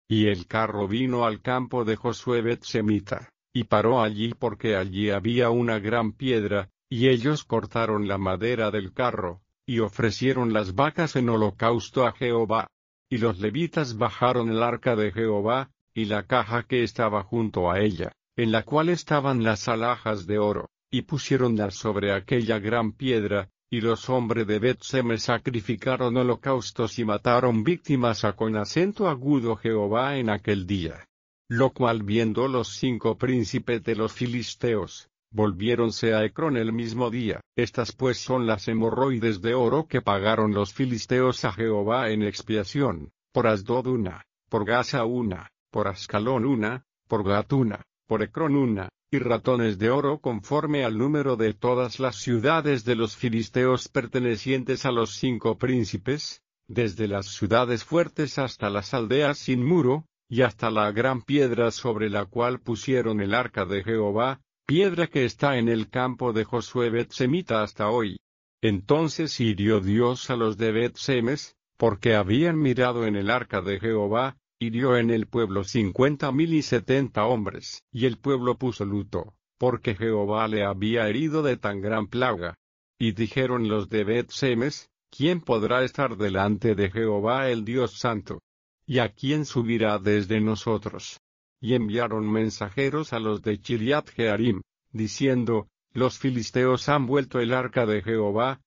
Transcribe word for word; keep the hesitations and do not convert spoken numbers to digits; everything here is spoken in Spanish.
Y el carro vino al campo de Josué Bet-semita, y paró allí porque allí había una gran piedra, y ellos cortaron la madera del carro, y ofrecieron las vacas en holocausto a Jehová. Y los levitas bajaron el arca de Jehová, y la caja que estaba junto a ella, en la cual estaban las alhajas de oro, y pusiéronlas sobre aquella gran piedra, y los hombres de Bet-Semes sacrificaron holocaustos y mataron víctimas a con acento agudo Jehová en aquel día. Lo cual viendo los cinco príncipes de los filisteos, volviéronse a Ecrón el mismo día. Estas pues son las hemorroides de oro que pagaron los filisteos a Jehová en expiación: por Asdod una, por Gaza una, por Ascalón una, por Gat una, por Ecrón una, y ratones de oro conforme al número de todas las ciudades de los filisteos pertenecientes a los cinco príncipes, desde las ciudades fuertes hasta las aldeas sin muro, y hasta la gran piedra sobre la cual pusieron el arca de Jehová, piedra que está en el campo de Josué Bet-semita hasta hoy. Entonces hirió Dios a los de Bet-Semes, porque habían mirado en el arca de Jehová, hirió en el pueblo cincuenta mil y setenta hombres. Y el pueblo puso luto, porque Jehová le había herido de tan gran plaga. Y dijeron los de Bet-Semes: ¿Quién podrá estar delante de Jehová el Dios Santo? ¿Y a quién subirá desde nosotros? Y enviaron mensajeros a los de Kiriat Jearim, diciendo: Los filisteos han vuelto el arca de Jehová,